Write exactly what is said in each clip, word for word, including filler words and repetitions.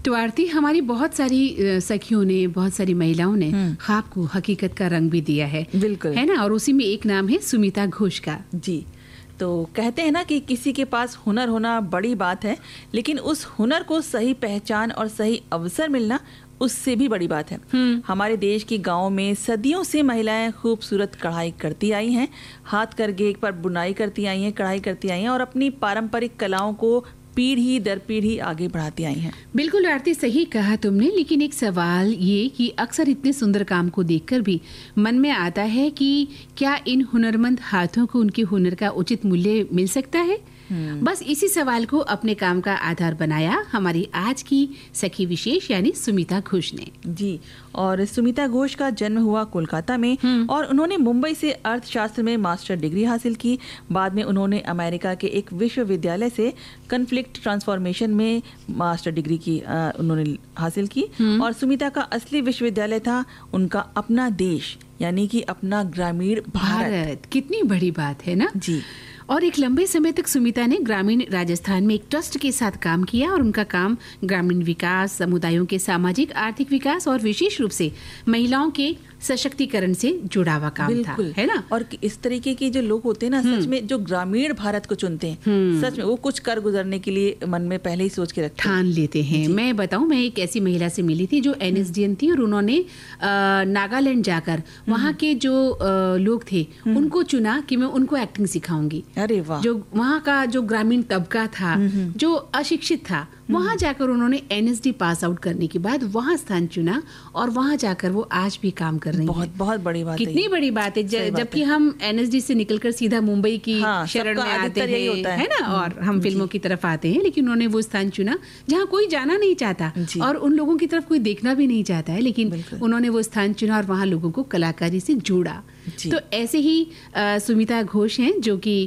तो आरती, हमारी बहुत सारी अ, सखियों ने, बहुत सारी महिलाओं ने ख्वाब को हकीकत का रंग भी दिया है, बिल्कुल, है ना। और उसी में एक नाम है सुमिता घोष का। जी। तो कहते हैं ना कि किसी के पास हुनर होना बड़ी बात है, लेकिन उस हुनर को सही पहचान और सही अवसर मिलना उससे भी बड़ी बात है। हमारे देश के गांवों में सदियों से महिलाएं खूबसूरत कढ़ाई करती आई हैं, हाथ करघे पर बुनाई करती आई हैं, कढ़ाई करती आई हैं और अपनी पारंपरिक कलाओं को पीढ़ी दर पीढ़ी आगे बढ़ाती आई हैं। बिल्कुल आरती, सही कहा तुमने। लेकिन एक सवाल ये कि अक्सर इतने सुंदर काम को देखकर भी मन में आता है कि क्या इन हुनरमंद हाथों को उनके हुनर का उचित मूल्य मिल सकता है? बस इसी सवाल को अपने काम का आधार बनाया हमारी आज की सखी विशेष यानी सुमिता घोष ने। जी, और सुमिता घोष का जन्म हुआ कोलकाता में और उन्होंने मुंबई से अर्थशास्त्र में मास्टर डिग्री हासिल की। बाद में उन्होंने अमेरिका के एक विश्वविद्यालय से कन्फ्लिक्ट ट्रांसफॉर्मेशन में मास्टर डिग्री की आ, उन्होंने हासिल की। और सुमिता का असली विश्वविद्यालय था उनका अपना देश, यानी कि अपना ग्रामीण भारत। भारत कितनी बड़ी बात है ना। जी। और एक लंबे समय तक सुमिता ने ग्रामीण राजस्थान में एक ट्रस्ट के साथ काम किया और उनका काम ग्रामीण विकास, समुदायों के सामाजिक आर्थिक विकास और विशेष रूप से महिलाओं के सशक्तिकरण से जुड़ा हुआ काम था, है ना। और इस तरीके के जो लोग होते हैं ना, सच में जो ग्रामीण भारत को चुनते हैं, सच में वो कुछ कर गुजरने के लिए मन में पहले ही सोच के रखते हैं, ठान लेते हैं। मैं बताऊं, मैं एक ऐसी महिला से मिली थी जो एनएसडीएन थी और उन्होंने नागालैंड जाकर वहाँ के जो आ, लोग थे उनको चुना कि मैं उनको एक्टिंग सिखाऊंगी। अरे वाह। जो वहाँ का जो ग्रामीण तबका था, जो अशिक्षित था, वहाँ जाकर उन्होंने एनएसडी पास आउट करने के बाद वहाँ स्थान चुना और वहाँ जाकर वो आज भी काम कर रही बहुत है। बहुत बड़ी बात है। कितनी बड़ी बात है। जबकि हम एनएसडी से निकलकर सीधा मुंबई की हाँ, शरण में आते हैं, होता है, है ना, और हम फिल्मों की तरफ आते हैं, लेकिन उन्होंने वो स्थान चुना जहाँ कोई जाना नहीं चाहता और उन लोगों की तरफ कोई देखना भी नहीं चाहता है, लेकिन उन्होंने वो स्थान चुना और वहाँ लोगों को कलाकारी से जोड़ा। तो ऐसे ही आ, सुमिता घोष हैं जो कि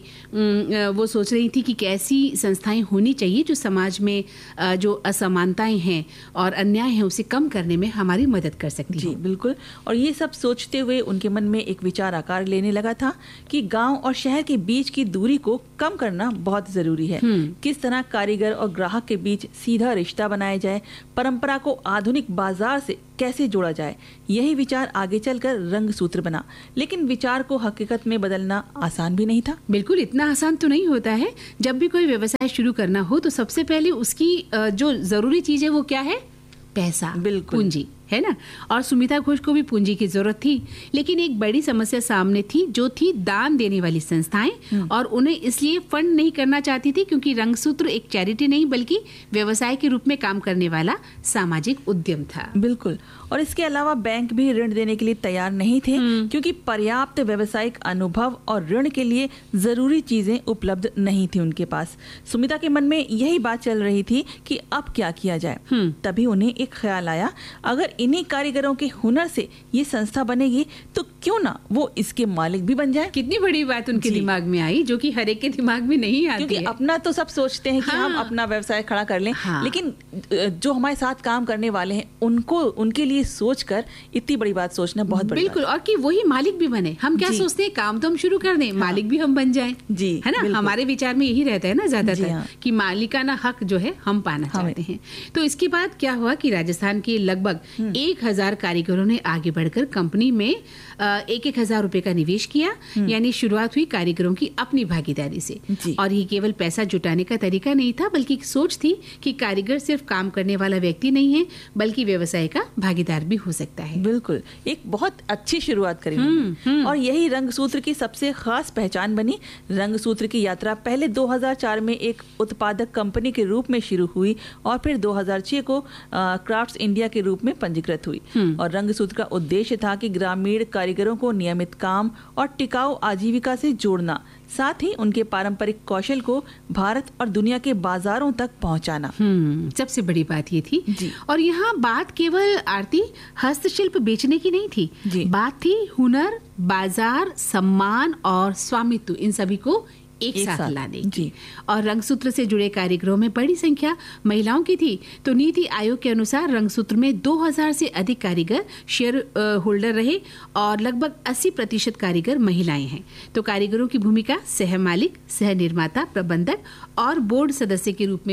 वो सोच रही थी कि कैसी संस्थाएं होनी चाहिए जो समाज में आ, जो असमानताएं हैं और अन्याय है उसे कम करने में हमारी मदद कर सकती जी, बिल्कुल। और ये सब सोचते हुए उनके मन में एक विचार आकार लेने लगा था कि गांव और शहर के बीच की दूरी को कम करना बहुत जरूरी है। किस तरह कारीगर और ग्राहक के बीच सीधा रिश्ता बनाया जाए, परंपरा को आधुनिक बाजार से कैसे जोड़ा जाए, यही विचार आगे चलकर रंग सूत्र बना। लेकिन विचार को हकीकत में बदलना आसान भी नहीं था। बिल्कुल, इतना आसान तो नहीं होता है। जब भी कोई व्यवसाय शुरू करना हो तो सबसे पहले उसकी जो जरूरी चीज है वो क्या है? पैसा, पूंजी, है ना। और सुमिता घोष को भी पूंजी की जरूरत थी, लेकिन एक बड़ी समस्या सामने थी जो थी दान देने वाली संस्थाएं, और उन्हें इसलिए फंड नहीं करना चाहती थी क्योंकि रंगसूत्र एक चैरिटी नहीं बल्कि व्यवसाय के रूप में काम करने वाला सामाजिक उद्यम था। बिल्कुल। और इसके अलावा बैंक भी ऋण देने के लिए तैयार नहीं थे क्योंकि पर्याप्त व्यावसायिक अनुभव और ऋण के लिए जरूरी चीजें उपलब्ध नहीं थी उनके पास। सुमिता के मन में यही बात चल रही थी कि अब क्या किया जाए। तभी उन्हें एक ख्याल आया, अगर इन्हीं कारीगरों के हुनर से ये संस्था बनेगी तो क्यों ना वो इसके मालिक भी बन जाए। कितनी बड़ी बात उनके दिमाग में आई, जो कि हर एक के दिमाग में नहीं आती क्योंकि है। अपना तो सब सोचते हैं कि हाँ। हम अपना व्यवसाय खड़ा कर लें, हाँ। लेकिन जो हमारे साथ काम करने वाले हैं उनको उनके लिए सोचकर इतनी बड़ी बात सोचना बहुत बड़ी बिल्कुल बात। और कि वही मालिक भी बने। हम क्या सोचते हैं, काम तो हम शुरू कर दें, हाँ। मालिक भी हम बन जाएं, जी, है ना। हमारे विचार में यही रहता है ना ज्यादातर, हाँ। कि मालिकाना हक जो है हम पाना चाहते हैं। तो इसके बाद क्या हुआ कि राजस्थान के लगभग एक हजार कारीगरों ने आगे बढ़कर कंपनी में एक एक हजार रुपए का निवेश किया, यानी शुरुआत हुई कारीगरों की अपनी भागीदारी से। और ये केवल पैसा जुटाने का तरीका नहीं था बल्कि एक सोच थी कि कारीगर सिर्फ काम करने वाला व्यक्ति नहीं है बल्कि व्यवसाय का भागीदार भी हो सकता है। बिल्कुल, एक बहुत अच्छी शुरुआत करी और यही रंगसूत्र की सबसे खास पहचान बनी। रंगसूत्र की यात्रा पहले दो हज़ार चार में एक उत्पादक कंपनी के रूप में शुरू हुई और फिर दो हज़ार छह को क्राफ्ट्स इंडिया के रूप में पंजीकृत हुई। और रंगसूत्र का उद्देश्य था कि ग्रामीण कारीगरों को नियमित काम और टिकाऊ आजीविका से जोड़ना, साथ ही उनके पारंपरिक कौशल को भारत और दुनिया के बाजारों तक पहुंचाना। हम्म, सबसे बड़ी बात ये थी। और यहाँ बात केवल आरती हस्तशिल्प बेचने की नहीं थी, बात थी हुनर, बाजार, सम्मान और स्वामित्व, इन सभी को एक, एक साथ, साथ लाने की। और रंगसूत्र से जुड़े कारीगरों में बड़ी संख्या महिलाओं की थी। तो नीति आयोग के अनुसार रंगसूत्र में दो हज़ार से अधिक कारीगर शेयर होल्डर रहे और लगभग अस्सी प्रतिशत कारीगर महिलाएं हैं। तो कारीगरों की भूमिका सह मालिक, सह निर्माता, प्रबंधक और बोर्ड सदस्य के रूप में भी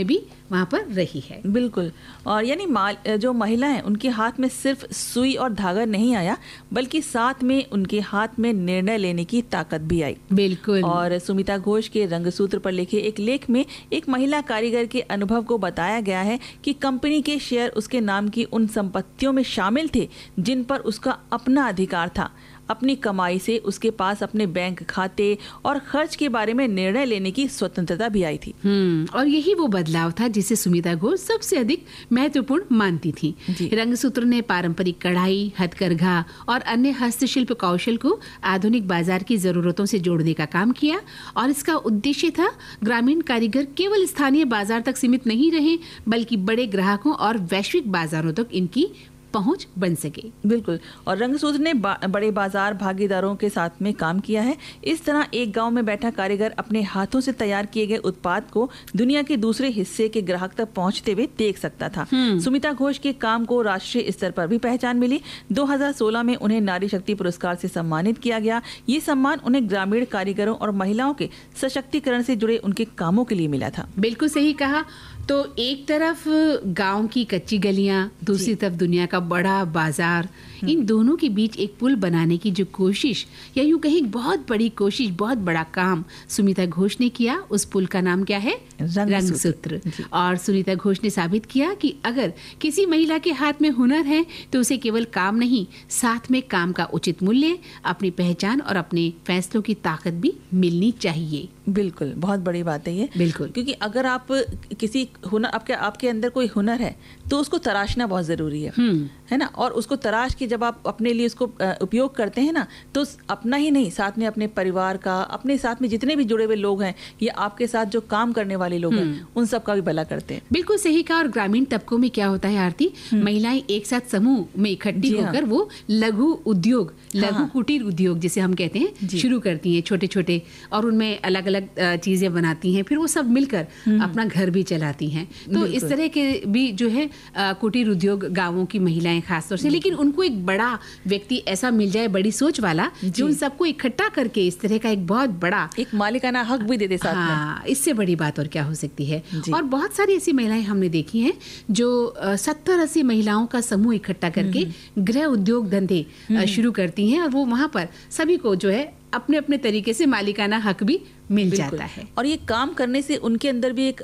वहाँ पर रही है। बिल्कुल। और यानी जो महिलाएं, उनके हाथ में सिर्फ सुई और धागा नहीं आया, बल्कि साथ में उनके हाथ में निर्णय लेने की ताकत भी आई। बिल्कुल। और सुमिता घोष के रंगसूत्र पर लिखे एक लेख में एक महिला कारीगर के अनुभव को बताया गया है कि कंपनी के शेयर उसके नाम की उन संपत्तियों में शामिल थे जिन पर उसका अपना अधिकार था। अपनी कमाई से उसके पास अपने बैंक खाते और खर्च के बारे में निर्णय लेने की स्वतंत्रता भी आई थी। हम्म और यही वो बदलाव था जिसे सुमिता घोष सबसे अधिक महत्वपूर्ण मानती थी। रंगसूत्र ने पारंपरिक कढ़ाई, हथकरघा और अन्य हस्तशिल्प कौशल को आधुनिक बाजार की जरूरतों से जोड़ने का काम किया और इसका उद्देश्य था ग्रामीण कारीगर केवल स्थानीय बाजार तक सीमित नहीं रहे, बल्कि बड़े ग्राहकों और वैश्विक बाजारों तक इनकी पहुंच बन सके। बिल्कुल। और रंगसूत्र ने बा, बड़े बाजार भागीदारों के साथ में काम किया है। इस तरह एक गांव में बैठा कारीगर अपने हाथों से तैयार किए गए उत्पाद को दुनिया के दूसरे हिस्से के ग्राहक तक पहुंचते हुए देख सकता था। सुमिता घोष के काम को राष्ट्रीय स्तर पर भी पहचान मिली। दो हज़ार सोलह में उन्हें नारी शक्ति पुरस्कार से सम्मानित किया गया। ये सम्मान उन्हें ग्रामीण कारीगरों और महिलाओं के सशक्तिकरण से जुड़े उनके कामों के लिए मिला था। बिल्कुल सही कहा। तो एक तरफ गांव की कच्ची गलियां, दूसरी तरफ दुनिया का बड़ा बाजार, इन दोनों के बीच एक पुल बनाने की जो कोशिश, या यूं कहीं बहुत बड़ी कोशिश, बहुत बड़ा काम सुमिता घोष ने किया, उस पुल का नाम क्या है? रंगसूत्र। और सुमिता घोष ने साबित किया कि अगर किसी महिला के हाथ में हुनर है तो उसे केवल काम नहीं, साथ में काम का उचित मूल्य, अपनी पहचान और अपने फैसलों की ताकत भी मिलनी चाहिए। बिल्कुल, बहुत बड़ी बात है ये। बिल्कुल। क्योंकि अगर आप किसी हुनर, आपके आपके अंदर कोई हुनर है तो उसको तराशना बहुत जरूरी है, है ना। और उसको तराश के जब आप अपने लिए उसको उपयोग करते हैं ना, तो अपना ही नहीं, साथ में अपने परिवार का, अपने साथ में जितने भी जुड़े हुए लोग हैं या आपके साथ जो काम करने वाले लोग हैं, उन सब का भी भला करते हैं। बिल्कुल सही कहा। और ग्रामीण तबकों में क्या होता है आरती, महिलाएं एक साथ समूह में इकट्ठी होकर हाँ। वो लघु उद्योग, लघु हाँ। कुटीर उद्योग जिसे हम कहते हैं, शुरू करती हैं, छोटे छोटे, और उनमें अलग अलग चीजें बनाती हैं, फिर वो सब मिलकर अपना घर भी चलाती हैं। तो इस तरह के भी जो है कुटीर उद्योग गांवों की महिलाएं खासतौर से, लेकिन उनको एक बड़ा व्यक्ति ऐसा मिल जाए, बड़ी सोच वाला, जो उन सबको इकट्ठा करके इस तरह का एक बहुत बड़ा एक मालिकाना हक भी दे दे साथ हाँ, में। इससे बड़ी बात और क्या हो सकती है। और बहुत सारी ऐसी महिलाएं हमने देखी हैं जो सत्तर अस्सी महिलाओं का समूह इकट्ठा करके गृह उद्योग धंधे शुरू करती हैं, और वो वहां पर सभी को जो है अपने अपने तरीके से मालिकाना हक भी मिल जाता है। और ये काम करने से उनके अंदर भी एक